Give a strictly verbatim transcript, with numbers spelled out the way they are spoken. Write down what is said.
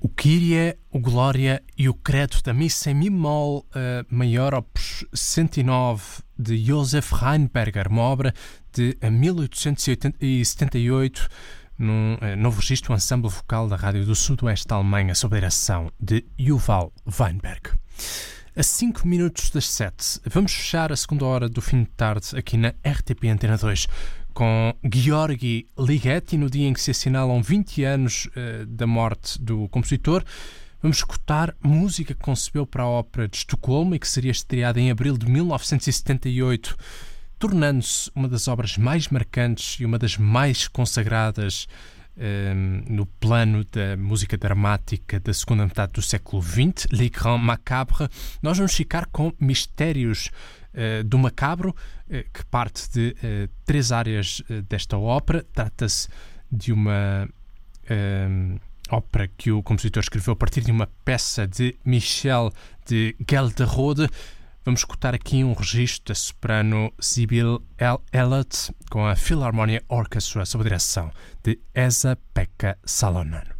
O Kyrie, o Glória e o Credo da Missa em Mi bemol uh, maior, opus cento e nove, de Josef Rheinberger, uma obra de mil oitocentos e setenta e oito, num uh, novo registro, um ensemble vocal da Rádio do Sudoeste da Alemanha, sob a direção de Yuval Weinberg. A cinco minutos das sete, vamos fechar a segunda hora do fim de tarde aqui na R T P Antena dois com György Ligeti, no dia em que se assinalam vinte anos uh, da morte do compositor. Vamos escutar música que concebeu para a Ópera de Estocolmo e que seria estreada em abril de mil novecentos e setenta e oito, tornando-se uma das obras mais marcantes e uma das mais consagradas um, no plano da música dramática da segunda metade do século vinte, Les Grands Macabres. Nós vamos ficar com Mistérios uh, do Macabro, uh, que parte de uh, três áreas uh, desta ópera. Trata-se de uma uh, ópera que o compositor escreveu a partir de uma peça de Michel de Gelderode. Vamos escutar aqui um registro da soprano Sibyl Elliott com a Philharmonia Orchestra sob a direção de Esa-Pekka Salonen.